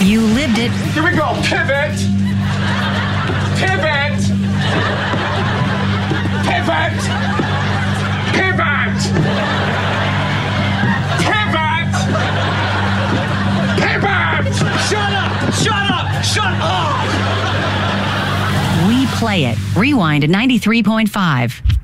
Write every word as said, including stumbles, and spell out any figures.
You lived it. Here we go. Pivot. Pivot. Pivot. Pivot. Pivot. Pivot. Shut up! Shut up! Shut up! We play it. Rewind at ninety-three point five.